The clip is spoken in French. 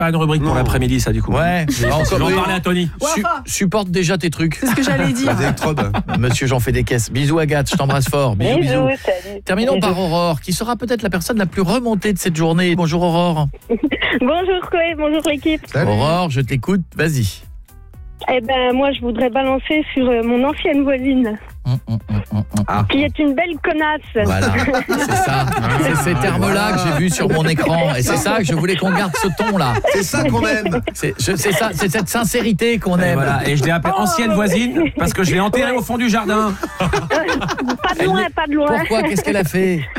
Pas une rubrique pour l'après-midi, ça, du coup. Ouais. Je vais en parler à Tony. Supporte déjà tes trucs. C'est ce que j'allais dire. Monsieur, j'en fais des caisses. Bisous Agathe, je t'embrasse fort. Bisous, bisous. Salut. Terminons par Aurore, qui sera peut-être la personne la plus remontée de cette journée. Bonjour Aurore. Bonjour Chloé, bonjour l'équipe. Aurore, je t'écoute, vas-y. Eh ben moi je voudrais balancer sur mon ancienne voisine. Qui est une belle connasse. Voilà, c'est ça. C'est ces termes-là que j'ai vus sur mon écran. Et c'est ça que je voulais qu'on garde ce ton-là. C'est ça qu'on aime. C'est ça, c'est cette sincérité qu'on aime. Voilà. Et je l'ai appelée ancienne voisine parce que je l'ai enterrée au fond du jardin. Pas de loin, pas de loin. Pourquoi? Qu'est-ce qu'elle a fait?